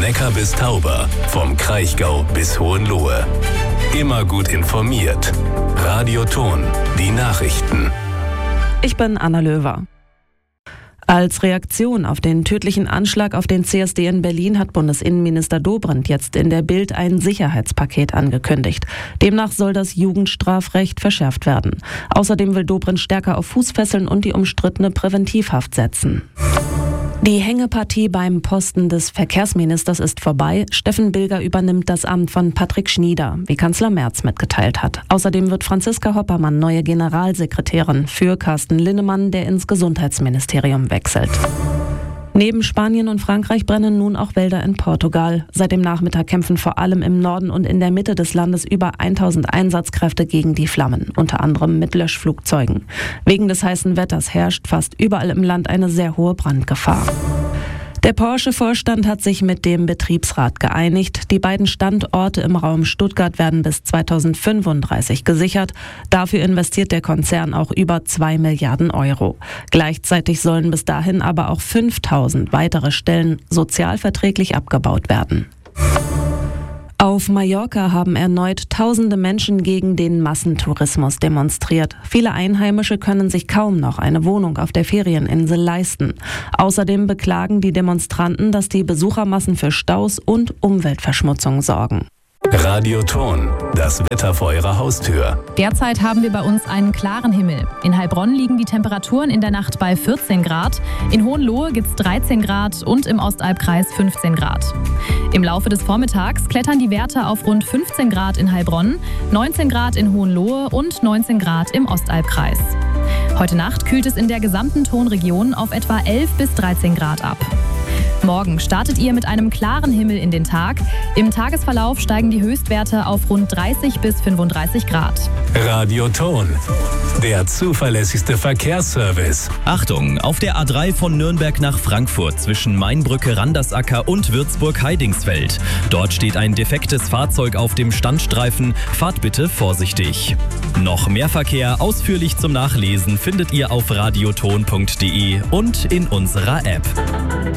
Neckar bis Tauber, vom Kraichgau bis Hohenlohe. Immer gut informiert. Radio Thon, die Nachrichten. Ich bin Anna Löwer. Als Reaktion auf den tödlichen Anschlag auf den CSD in Berlin hat Bundesinnenminister Dobrindt jetzt in der Bild ein Sicherheitspaket angekündigt. Demnach soll das Jugendstrafrecht verschärft werden. Außerdem will Dobrindt stärker auf Fußfesseln und die umstrittene Präventivhaft setzen. Die Hängepartie beim Posten des Verkehrsministers ist vorbei. Steffen Bilger übernimmt das Amt von Patrick Schnieder, wie Kanzler Merz mitgeteilt hat. Außerdem wird Franziska Hoppermann neue Generalsekretärin für Carsten Linnemann, der ins Gesundheitsministerium wechselt. Neben Spanien und Frankreich brennen nun auch Wälder in Portugal. Seit dem Nachmittag kämpfen vor allem im Norden und in der Mitte des Landes über 1000 Einsatzkräfte gegen die Flammen, unter anderem mit Löschflugzeugen. Wegen des heißen Wetters herrscht fast überall im Land eine sehr hohe Brandgefahr. Der Porsche-Vorstand hat sich mit dem Betriebsrat geeinigt. Die beiden Standorte im Raum Stuttgart werden bis 2035 gesichert. Dafür investiert der Konzern auch über 2 Milliarden Euro. Gleichzeitig sollen bis dahin aber auch 5000 weitere Stellen sozialverträglich abgebaut werden. Auf Mallorca haben erneut tausende Menschen gegen den Massentourismus demonstriert. Viele Einheimische können sich kaum noch eine Wohnung auf der Ferieninsel leisten. Außerdem beklagen die Demonstranten, dass die Besuchermassen für Staus und Umweltverschmutzung sorgen. Radio Thon, das Wetter vor Ihrer Haustür. Derzeit haben wir bei uns einen klaren Himmel. In Heilbronn liegen die Temperaturen in der Nacht bei 14 Grad. In Hohenlohe gibt es 13 Grad und im Ostalbkreis 15 Grad. Im Laufe des Vormittags klettern die Werte auf rund 15 Grad in Heilbronn, 19 Grad in Hohenlohe und 19 Grad im Ostalbkreis. Heute Nacht kühlt es in der gesamten Thonregion auf etwa 11 bis 13 Grad ab. Morgen startet ihr mit einem klaren Himmel in den Tag. Im Tagesverlauf steigen die Höchstwerte auf rund 30 bis 35 Grad. Radio Thon, der zuverlässigste Verkehrsservice. Achtung, auf der A3 von Nürnberg nach Frankfurt zwischen Mainbrücke-Randersacker und Würzburg-Heidingsfeld. Dort steht ein defektes Fahrzeug auf dem Standstreifen. Fahrt bitte vorsichtig. Noch mehr Verkehr ausführlich zum Nachlesen findet ihr auf radiothon.de und in unserer App.